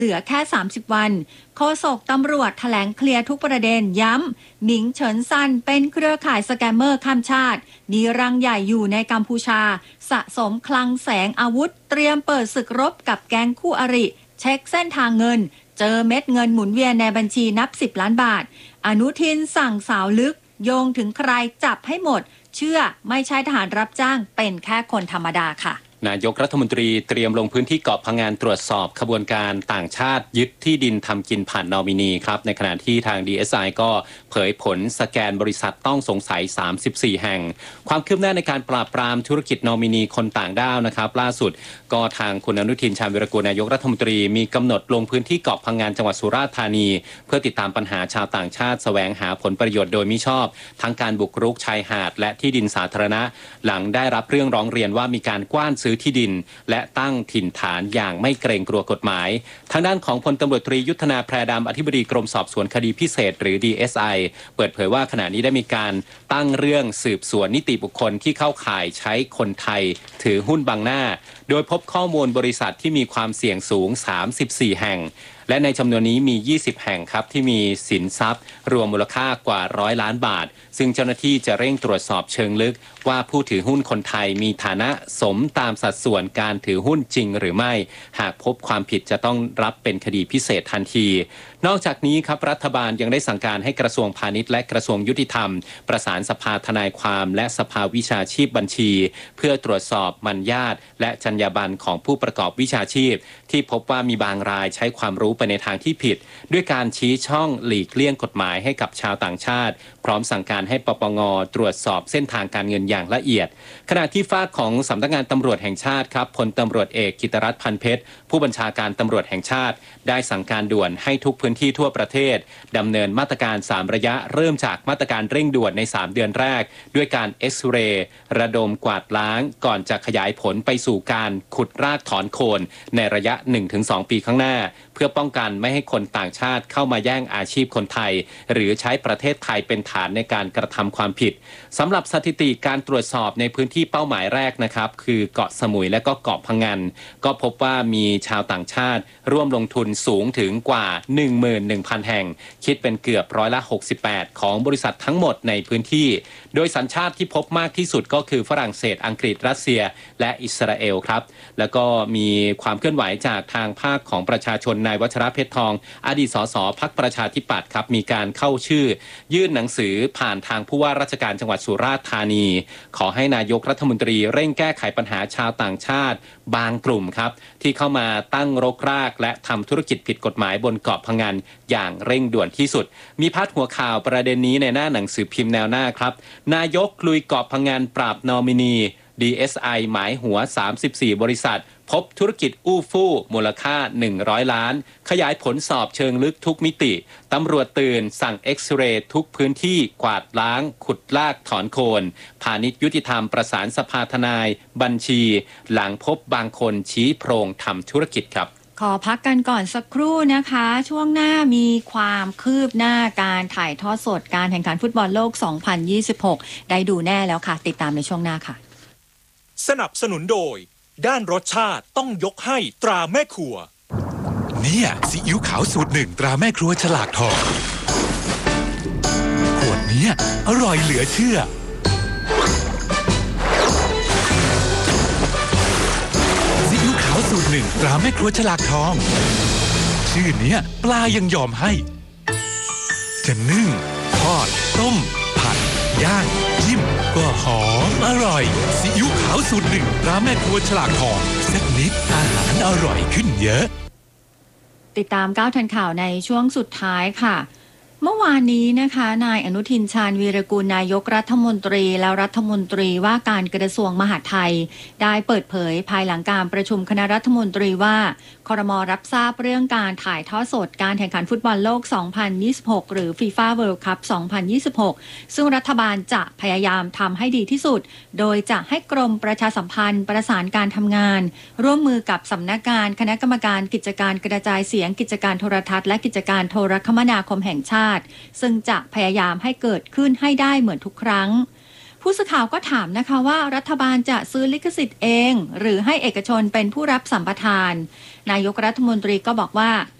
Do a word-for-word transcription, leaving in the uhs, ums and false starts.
เหลือแค่สามสิบวันโฆษกตำรวจแถลงเคลียร์ทุกประเด็นย้ำหมิงเฉินซันเป็นเครือข่ายสแกมเมอร์ข้ามชาติมีรังใหญ่อยู่ในกัมพูชาสะสมคลังแสงอาวุธเตรียมเปิดศึกรบกับแก๊งคู่อริเช็คเส้นทางเงินเจอเม็ดเงินหมุนเวียนในบัญชีนับสิบล้านบาทอนุทินสั่งสาวลึกโยงถึงใครจับให้หมดเชื่อไม่ใช่ทหารรับจ้างเป็นแค่คนธรรมดาค่ะนายกรัฐมนตรีเตรียมลงพื้นที่เกาะพะงันตรวจสอบขบวนการต่างชาติยึดที่ดินทำกินผ่านนอมินีครับในขณะที่ทาง ดี เอส ไอ ก็เผยผลสแกนบริษัทต้องสงสัยสามสิบสี่แห่งความคืบหน้าในการปราบปรามธุรกิจนอมินีคนต่างด้าวนะครับล่าสุดก็ทางคุณอนุทินชาญวิรากูลนายกรัฐมนตรีมีกำหนดลงพื้นที่เกาะพะงันจังหวัดสุราษฎร์ธานีเพื่อติดตามปัญหาชาวต่างชาติแสวงหาผลประโยชน์โดยมิชอบทั้งการบุกรุกชายหาดและที่ดินสาธารณะหลังได้รับเรื่องร้องเรียนว่ามีการกว้านซื้อที่ดินและตั้งถิ่นฐานอย่างไม่เกรงกลัวกฎหมายทางด้านของพลตำรวจตรียุทธนาแพรดำอธิบดีกรมสอบสวนคดีพิเศษหรือ ดี เอส ไอ เปิดเผยว่าขณะนี้ได้มีการตั้งเรื่องสืบสวนนิติบุคคลที่เข้าข่ายใช้คนไทยถือหุ้นบังหน้าโดยพบข้อมูลบริษัทที่มีความเสี่ยงสูงสามสิบสี่แห่งและในจำนวนนี้มียี่สิบแห่งครับที่มีสินทรัพย์รวมมูลค่ากว่าร้อยล้านบาทซึ่งเจ้าหน้าที่จะเร่งตรวจสอบเชิงลึกว่าผู้ถือหุ้นคนไทยมีฐานะสมตามสัดส่วนการถือหุ้นจริงหรือไม่หากพบความผิดจะต้องรับเป็นคดีพิเศษทันทีนอกจากนี้ครับรัฐบาลยังได้สั่งการให้กระทรวงพาณิชย์และกระทรวงยุติธรรมประสานสภาทนายความและสภาวิชาชีพบัญชีเพื่อตรวจสอบมัญญาตและจรรยาบรรณของผู้ประกอบวิชาชีพที่พบว่ามีบางรายใช้ความรู้ไปในทางที่ผิดด้วยการชี้ช่องหลีกเลี่ยงกฎหมายให้กับชาวต่างชาติพร้อมสั่งการให้ปปง.ตรวจสอบเส้นทางการเงินอย่างละเอียดขณะที่ฝ่ายของสำนักงานตำรวจแห่งชาติครับพลตำรวจเอกกิตรัตน์พันเพชรผู้บัญชาการตำรวจแห่งชาติได้สั่งการด่วนให้ทุกพื้นที่ทั่วประเทศดำเนินมาตรการสามระยะเริ่มจากมาตรการเร่งด่วนในสามเดือนแรกด้วยการเอ็กซเรย์ระดมกวาดล้างก่อนจะขยายผลไปสู่การขุดรากถอนโคนในระยะ หนึ่งถึงสอง ปีข้างหน้าเพื่อป้องกันไม่ให้คนต่างชาติเข้ามาแย่งอาชีพคนไทยหรือใช้ประเทศไทยเป็นฐานในการกระทำความผิดสำหรับสถิติการตรวจสอบในพื้นที่เป้าหมายแรกนะครับคือเกาะสมุยและก็เกาะพะงันก็พบว่ามีชาวต่างชาติร่วมลงทุนสูงถึงกว่า หนึ่งหมื่นหนึ่งพัน แห่งคิดเป็นเกือบร้อยละหกสิบแปดของบริษัททั้งหมดในพื้นที่โดยสัญชาติที่พบมากที่สุดก็คือฝรั่งเศสอังกฤษรัสเซียและอิสราเอลครับแล้วก็มีความเคลื่อนไหวจากทางภาคของประชาชนนายวัชรเพชรทองอดีตสสพรรคประชาธิปัตย์ครับมีการเข้าชื่อยื่นหนังสือผ่านทางผู้ว่าราชการจังหวัดสุราษฎร์ธานีขอให้นายกรัฐมนตรีเร่งแก้ไขปัญหาชาวต่างชาติบางกลุ่มครับที่เข้ามาตั้งรกรากและทำธุรกิจผิดกฎหมายบนเกาะพะงันอย่างเร่งด่วนที่สุดมีพาดหัวข่าวประเด็นนี้ในหน้าหนังสือพิมพ์แนวหน้าครับนายกลุยเกาะพะงันปราบนอมินี ดี เอส ไอ หมายหัวสามสิบสี่บริษัทพบธุรกิจอู้ฟู่มูลค่าหนึ่งร้อยล้านขยายผลสอบเชิงลึกทุกมิติตำรวจตื่นสั่งเอ็กซเรย์ทุกพื้นที่กวาดล้างขุดลากถอนโคนพาณิชย์ยุติธรรมประสานสภาทนายบัญชีหลังพบบางคนชี้โพรงทำธุรกิจครับขอพักกันก่อนสักครู่นะคะช่วงหน้ามีความคืบหน้าการถ่ายทอดสดการแข่งขันฟุตบอลโลกสองพันยี่สิบหกได้ดูแน่แล้วค่ะติดตามในช่วงหน้าค่ะสนับสนุนโดยด้านรสชาติต้องยกให้ตราแม่ครัวเนี่ยซีอิ๊วขาวสูตรหนึ่งตราแม่ครัวฉลากทองขวดนี้อร่อยเหลือเชื่อซีอิ๊วขาวสูตรหนึ่งตราแม่ครัวฉลากทองชื่อเนี้ยปลายังยอมให้จะนึ่งทอดต้มผัดย่างจิ้มก็หอมอร่อยซีอิ๊วขาวสูตรหนึ่งตราแม่ครัวฉลากทองสักนิดอาหารอร่อยขึ้นเยอะติดตามก้าวทันข่าวในช่วงสุดท้ายค่ะเมื่อวานนี้นะคะนายอนุทินชาญวีรกูลนายกรัฐมนตรีและรัฐมนตรีว่าการกระทรวงมหาดไทยได้เปิดเผยภายหลังการประชุมคณะรัฐมนตรีว่าครม.รับทราบเรื่องการถ่ายทอดสดการแข่งขันฟุตบอลโลกสองพันยี่สิบหกหรือ FIFA World Cup สองพันยี่สิบหกซึ่งรัฐบาลจะพยายามทำให้ดีที่สุดโดยจะให้กรมประชาสัมพันธ์ประสานการทำงานร่วมมือกับสำนักงานคณะกรรมการกิจการกระจายเสียงกิจการโทรทัศน์และกิจการโทรคมนาคมแห่งชาติซึ่งจะพยายามให้เกิดขึ้นให้ได้เหมือนทุกครั้งผู้สื่อข่าวก็ถามนะคะว่ารัฐบาลจะซื้อลิขสิทธิ์เองหรือให้เอกชนเป็นผู้รับสัมปทานนายกรัฐมนตรีก็บอกว่า